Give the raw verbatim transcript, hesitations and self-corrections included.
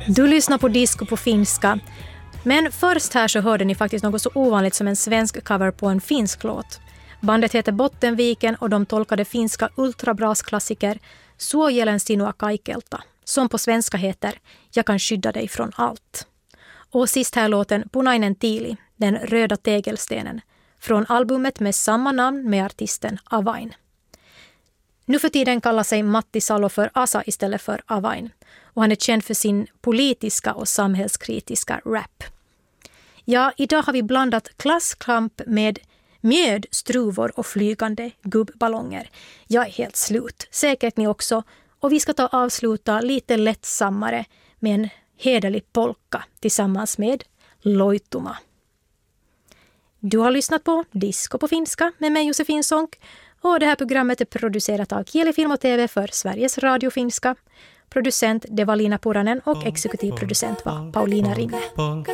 Du lyssnar på disco på finska. Men först här så hörde ni faktiskt något så ovanligt som en svensk cover på en finsk låt. Bandet heter Bottenviken och de tolkade finska ultrabrasklassiker Suojelen sinua kaikelta, som på svenska heter Jag kan skydda dig från allt. Och sist här låten Punainen tiili, den röda tegelstenen, från albumet med samma namn med artisten Avain. Nu för tiden kallar sig Matti Salo för Asa istället för Avain. Och han är känd för sin politiska och samhällskritiska rap. Ja, idag har vi blandat klasskamp med mjöd, struvor och flygande gubbballonger. Jag är helt slut, säkert ni också. Och vi ska ta avsluta lite lättsammare med en hederlig polka tillsammans med Loituma. Du har lyssnat på Disco på finska med mig Josefin Sonck. Och det här programmet är producerat av Kielifilm och T V för Sveriges Radio Finska. Producent det var Lina Puranen och exekutiv producent var Paulina Rinne.